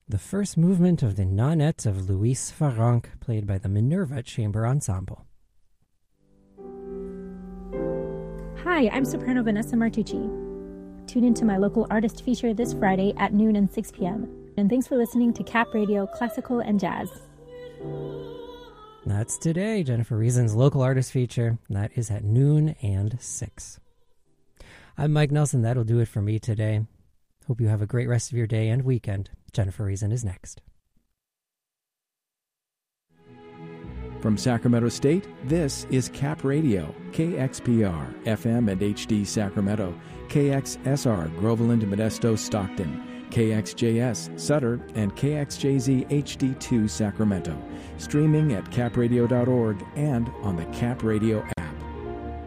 the first movement of the Nonettes of Luis Farranc, played by the Minerva Chamber Ensemble. Hi, I'm soprano Vanessa Martucci. Tune into my local artist feature this Friday at noon and 6 p.m. And thanks for listening to Cap Radio Classical and Jazz. That's today, Jennifer Reason's local artist feature. That is at noon and 6. I'm Mike Nelson. That'll do it for me today. Hope you have a great rest of your day and weekend. Jennifer Reason is next. From Sacramento State, this is Cap Radio, KXPR, FM and HD Sacramento, KXSR, Groveland, Modesto, Stockton, KXJS, Sutter, and KXJZ HD2 Sacramento. Streaming at capradio.org and on the Cap Radio app.